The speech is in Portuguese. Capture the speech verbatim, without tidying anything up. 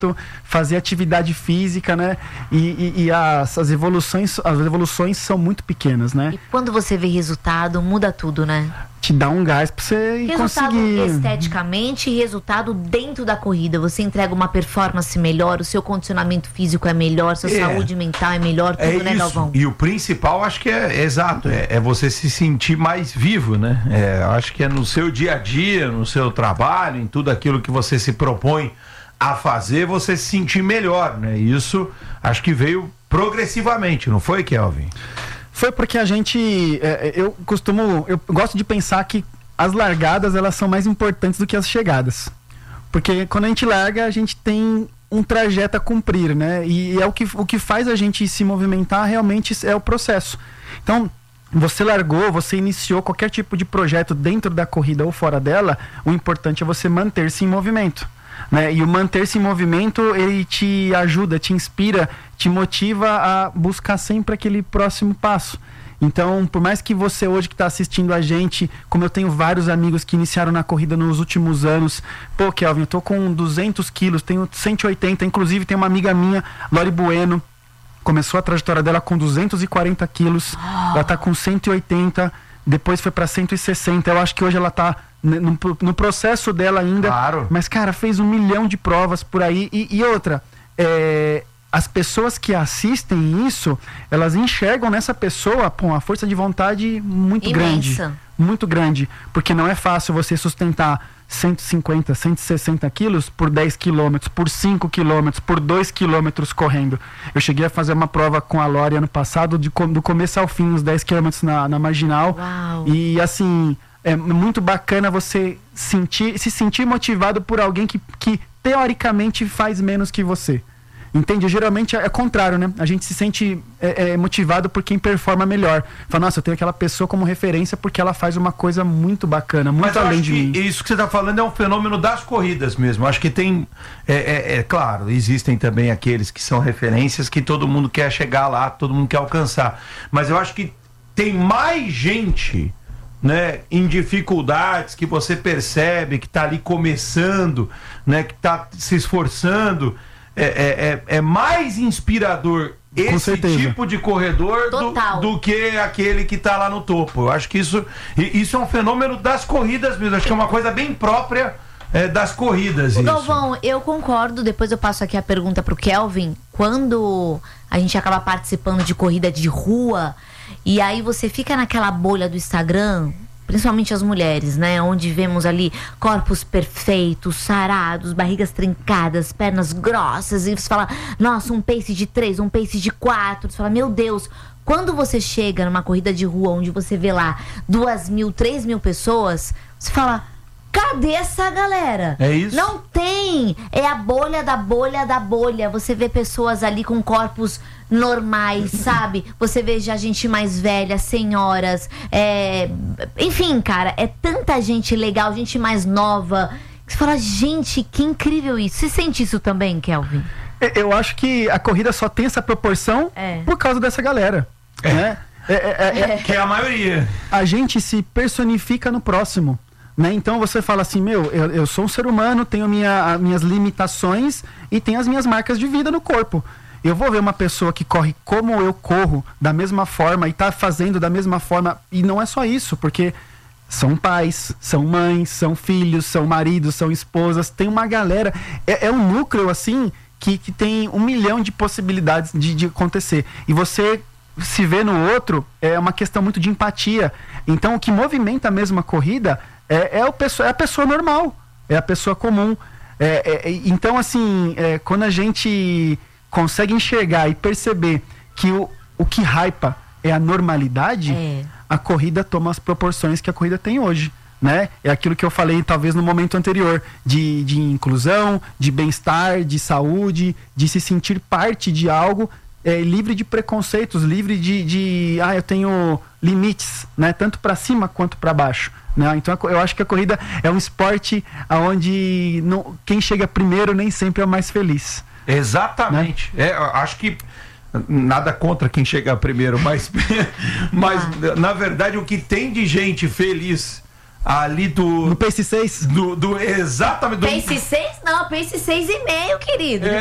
fazer atividade física, né? E, e, e as, as evoluções, as evoluções são muito pequenas, né? E quando você vê resultado, muda tudo, né? Te dá um gás pra você resultado conseguir. Esteticamente e resultado dentro da corrida. Você entrega uma performance melhor, o seu condicionamento físico é melhor, sua é. saúde mental é melhor, tudo, é né, isso. Galvão? E o principal, acho que é, é exato, é, é você se sentir mais vivo, né? É, acho que é no seu dia a dia, no seu trabalho, em tudo aquilo que você se propõe a fazer, você se sentir melhor, né? Isso acho que veio progressivamente, não foi, Kelvin? Foi porque a gente, é, eu costumo, eu gosto de pensar que as largadas, elas são mais importantes do que as chegadas. Porque quando a gente larga, a gente tem um trajeto a cumprir, né? E é o que, o que faz a gente se movimentar realmente é o processo. Então, você largou, você iniciou qualquer tipo de projeto dentro da corrida ou fora dela, o importante é você manter-se em movimento. Né? E o manter-se em movimento, ele te ajuda, te inspira, te motiva a buscar sempre aquele próximo passo. Então, por mais que você hoje que está assistindo a gente, como eu tenho vários amigos que iniciaram na corrida nos últimos anos, pô, Kelvin, eu tô com duzentos quilos, tenho cento e oitenta, inclusive tem uma amiga minha, Lori Bueno, começou a trajetória dela com duzentos e quarenta quilos, ela tá com cento e oitenta, depois foi para cento e sessenta, eu acho que hoje ela tá no, no processo dela ainda, claro. Mas cara, fez um milhão de provas por aí, e, e outra, é, as pessoas que assistem isso, elas enxergam nessa pessoa, pô, uma força de vontade muito imensa. grande, muito grande, porque não é fácil você sustentar cento e cinquenta, cento e sessenta quilos por dez quilômetros, por cinco quilômetros, por dois quilômetros correndo. Eu cheguei a fazer uma prova com a Lori ano passado, de, do começo ao fim, uns dez quilômetros na, na Marginal. Uau. E assim, é muito bacana você sentir, se sentir motivado por alguém que, que teoricamente faz menos que você. Entende? Geralmente é, é contrário, né? A gente se sente é, é, motivado por quem performa melhor. Fala, nossa, eu tenho aquela pessoa como referência porque ela faz uma coisa muito bacana, muito Mas eu além acho de que mim. Isso que você está falando é um fenômeno das corridas mesmo. Acho que tem, é, é, é claro, existem também aqueles que são referências que todo mundo quer chegar lá, todo mundo quer alcançar. Mas eu acho que tem mais gente, né, em dificuldades, que você percebe que está ali começando, né, que está se esforçando. É, é, é mais inspirador esse tipo de corredor do, do que aquele que está lá no topo. Eu acho que isso, isso é um fenômeno das corridas mesmo. Acho que é uma coisa bem própria é, das corridas. O isso. Galvão, eu concordo. Depois eu passo aqui a pergunta pro Kelvin. Quando a gente acaba participando de corrida de rua e aí você fica naquela bolha do Instagram, principalmente as mulheres, né? Onde vemos ali corpos perfeitos, sarados, barrigas trincadas, pernas grossas, e você fala, nossa, um pace de três, um pace de quatro. Você fala, meu Deus. Quando você chega numa corrida de rua onde você vê lá duas mil, três mil pessoas, você fala, cadê essa galera? É isso? Não tem! É a bolha da bolha da bolha. Você vê pessoas ali com corpos normais, sabe? Você vê já gente mais velha, senhoras, é... enfim, cara, é tanta gente legal, gente mais nova. Você fala, gente, que incrível isso. Você sente isso também, Kelvin? Eu acho que a corrida só tem essa proporção é. por causa dessa galera, é. né? É, é, é, que é a maioria. A gente se personifica no próximo. Né? Então você fala assim, meu, eu, eu sou um ser humano, tenho minha, minhas limitações e tenho as minhas marcas de vida no corpo. Eu vou ver uma pessoa que corre como eu corro, da mesma forma, e tá fazendo da mesma forma, e não é só isso, porque são pais, são mães, são filhos, são maridos, são esposas, tem uma galera, é, é um núcleo assim, que, que tem um milhão de possibilidades de, de acontecer, e você se vê no outro, é uma questão muito de empatia. Então o que movimenta a mesma corrida É, é, o pessoa, é a pessoa normal, é a pessoa comum. É, é, então, assim, é, quando a gente consegue enxergar e perceber que o, o que hypa é a normalidade, é. a corrida toma as proporções que a corrida tem hoje. Né? É aquilo que eu falei, talvez, no momento anterior, de, de inclusão, de bem-estar, de saúde, de se sentir parte de algo, é, livre de preconceitos, livre de, de ah, eu tenho limites, né? Tanto para cima quanto para baixo. Né? Então eu acho que a corrida é um esporte onde não, quem chega primeiro nem sempre é o mais feliz. Exatamente. Né? É, acho que nada contra quem chega primeiro, mas, mas ah. na verdade o que tem de gente feliz ali do... No Pace seis? Do, do, exatamente. Do, Pace seis? Não, Pace seis e meio, querido. É,